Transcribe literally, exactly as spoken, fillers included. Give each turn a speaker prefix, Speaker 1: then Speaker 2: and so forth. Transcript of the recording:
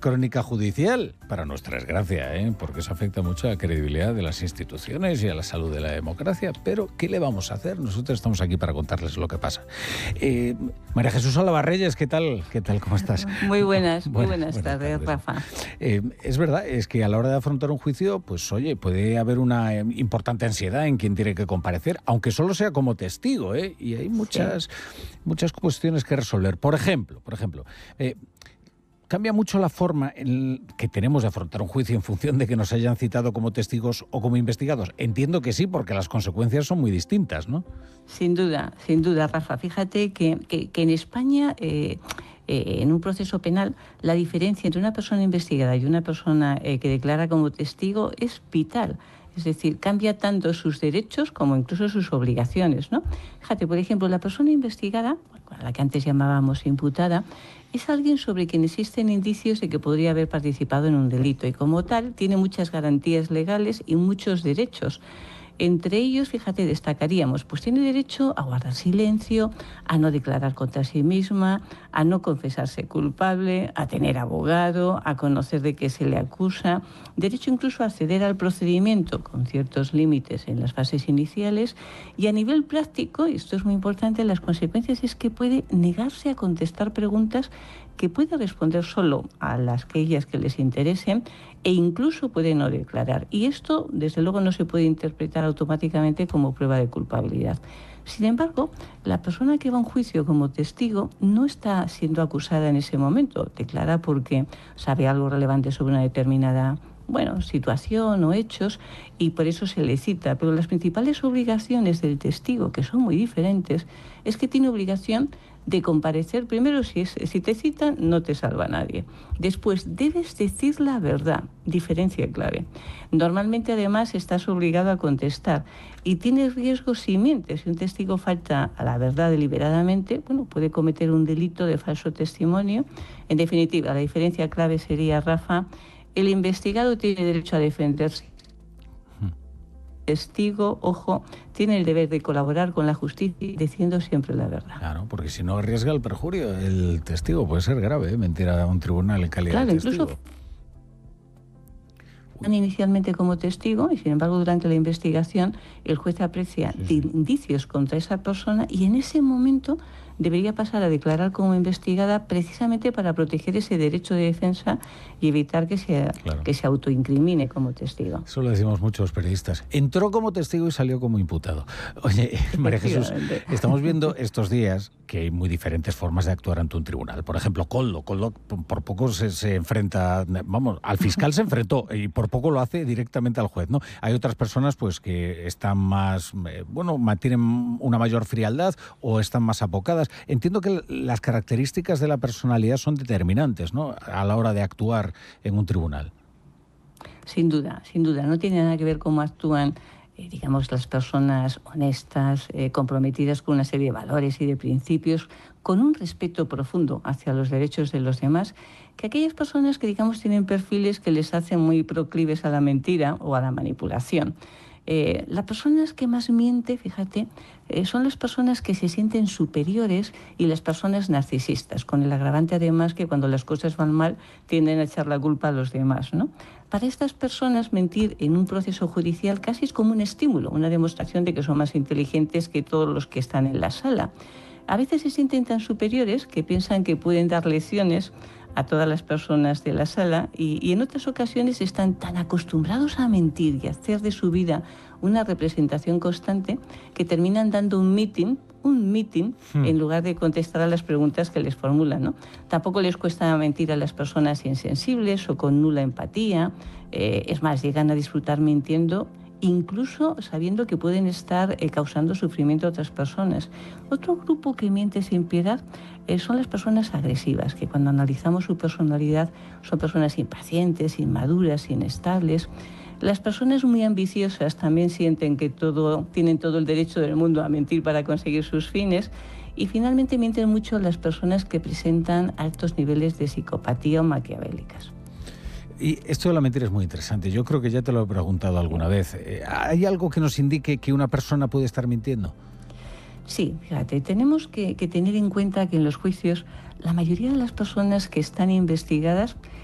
Speaker 1: crónica judicial, para nuestra desgracia, ¿eh? Porque eso afecta mucho a la credibilidad de las instituciones y a la salud de la democracia, pero ¿qué le vamos a hacer? Nosotros estamos aquí para contarles lo que pasa. Eh, María Jesús Olavarreyes, ¿qué tal? ¿Qué tal? ¿Cómo estás?
Speaker 2: Muy buenas, muy buenas,
Speaker 1: buenas
Speaker 2: tardes,
Speaker 1: tardes,
Speaker 2: Rafa.
Speaker 1: Eh, es verdad, es que a la hora de afrontar un juicio, pues oye, puede haber una eh, importante ansiedad en quien tiene que comparecer, aunque solo sea como testigo, ¿eh? Y hay muchas, sí. muchas cuestiones que resolver. Por ejemplo, por ejemplo, eh, ¿cambia mucho la forma en que tenemos de afrontar un juicio en función de que nos hayan citado como testigos o como investigados? Entiendo que sí, porque las consecuencias son muy distintas, ¿no?
Speaker 2: Sin duda, sin duda, Rafa. Fíjate que, que, que en España, eh, eh, en un proceso penal, la diferencia entre una persona investigada y una persona eh, que declara como testigo es vital. Es decir, cambia tanto sus derechos como incluso sus obligaciones, ¿no? Fíjate, por ejemplo, la persona investigada, a la que antes llamábamos imputada, es alguien sobre quien existen indicios de que podría haber participado en un delito y como tal tiene muchas garantías legales y muchos derechos. Entre ellos, fíjate, destacaríamos, pues tiene derecho a guardar silencio, a no declarar contra sí misma, a no confesarse culpable, a tener abogado, a conocer de qué se le acusa, derecho incluso a acceder al procedimiento con ciertos límites en las fases iniciales y a nivel práctico, y esto es muy importante, las consecuencias es que puede negarse a contestar preguntas que puede responder solo a las que ellas que les interesen e incluso puede no declarar. Y esto, desde luego, no se puede interpretar automáticamente como prueba de culpabilidad. Sin embargo, la persona que va a un juicio como testigo no está siendo acusada en ese momento. Declara porque sabe algo relevante sobre una determinada bueno, situación o hechos y por eso se le cita. Pero las principales obligaciones del testigo, que son muy diferentes, es que tiene obligación de comparecer. Primero, si, es, si te citan, no te salva nadie. Después, debes decir la verdad, diferencia clave. Normalmente, además, estás obligado a contestar y tienes riesgo si mientes. Si un testigo falta a la verdad deliberadamente, bueno, puede cometer un delito de falso testimonio. En definitiva, la diferencia clave sería, Rafa, el investigado tiene derecho a defenderse. Testigo, ojo, tiene el deber de colaborar con la justicia diciendo siempre la verdad.
Speaker 1: Claro, porque si no arriesga el perjurio, el testigo puede ser grave, ¿eh? Mentir a un tribunal en calidad
Speaker 2: claro,
Speaker 1: de testigo.
Speaker 2: Incluso inicialmente como testigo y sin embargo durante la investigación el juez aprecia sí, sí. indicios contra esa persona y en ese momento debería pasar a declarar como investigada precisamente para proteger ese derecho de defensa y evitar que se, claro. que se autoincrimine como testigo.
Speaker 1: Eso lo decimos muchos periodistas. Entró como testigo y salió como imputado. Oye, María Jesús, estamos viendo estos días que hay muy diferentes formas de actuar ante un tribunal. Por ejemplo, Koldo. Koldo por poco se, se enfrenta, vamos, al fiscal se enfrentó y por poco lo hace directamente al juez, ¿no? Hay otras personas pues que están más, eh, bueno, tienen una mayor frialdad o están más apocadas. Entiendo que las características de la personalidad son determinantes, ¿no?, a la hora de actuar en un tribunal.
Speaker 2: Sin duda, sin duda. No tiene nada que ver cómo actúan, eh, digamos, las personas honestas, eh, comprometidas con una serie de valores y de principios, con un respeto profundo hacia los derechos de los demás, que aquellas personas que, digamos, tienen perfiles que les hacen muy proclives a la mentira o a la manipulación. Eh, las personas que más mienten, fíjate, eh, son las personas que se sienten superiores y las personas narcisistas, con el agravante además que cuando las cosas van mal tienden a echar la culpa a los demás, ¿no? Para estas personas mentir en un proceso judicial casi es como un estímulo, una demostración de que son más inteligentes que todos los que están en la sala. A veces se sienten tan superiores que piensan que pueden dar lecciones a todas las personas de la sala y, y en otras ocasiones están tan acostumbrados a mentir y a hacer de su vida una representación constante que terminan dando un meeting, un meeting hmm. en lugar de contestar a las preguntas que les formulan, ¿no? Tampoco les cuesta mentir a las personas insensibles o con nula empatía. Eh, es más, llegan a disfrutar mintiendo incluso sabiendo que pueden estar eh, causando sufrimiento a otras personas. Otro grupo que miente sin piedad eh, son las personas agresivas, que cuando analizamos su personalidad son personas impacientes, inmaduras, inestables. Las personas muy ambiciosas también sienten que todo, tienen todo el derecho del mundo a mentir para conseguir sus fines. Y finalmente mienten mucho las personas que presentan altos niveles de psicopatía o maquiavélicas.
Speaker 1: Y esto de la mentira es muy interesante. Yo creo que ya te lo he preguntado alguna vez. ¿Hay algo que nos indique que una persona puede estar mintiendo?
Speaker 2: Sí, fíjate, tenemos que, que tener en cuenta que en los juicios la mayoría de las personas que están investigadas